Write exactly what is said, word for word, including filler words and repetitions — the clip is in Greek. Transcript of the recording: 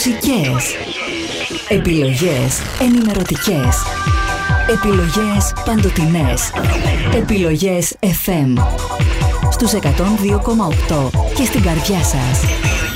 μουσικές. Επιλογές ενημερωτικές. Επιλογές παντοτινές. Επιλογές εφ εμ. Στους εκατόν δύο κόμμα οκτώ και στην καρδιά σας.